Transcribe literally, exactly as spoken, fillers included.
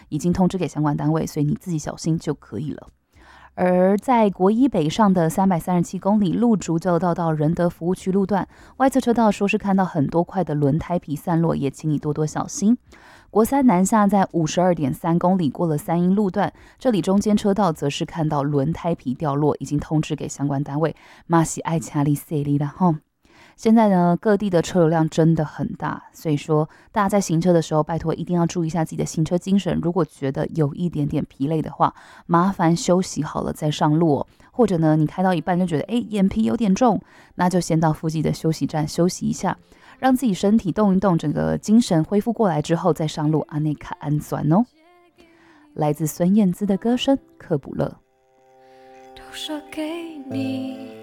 已经通知给相关单位，所以你自己小心就可以了。而在国一北上的三百三十七公里路竹交流道到仁德服务区路段，外侧车道说是看到很多块的轮胎皮散落，也请你多多小心。国三南下在 五十二点三公里过了三英路段，这里中间车道则是看到轮胎皮掉落，已经通知给相关单位，马西爱掐里塞里了吼。现在呢，各地的车流量真的很大，所以说大家在行车的时候，拜托一定要注意一下自己的行车精神。如果觉得有一点点疲累的话，麻烦休息好了再上路哦。或者呢，你开到一半就觉得哎眼皮有点重，那就先到附近的休息站休息一下，让自己身体动一动，整个精神恢复过来之后再上路，安内卡安钻哦。来自孙燕姿的歌声《克卜勒》。 都说给你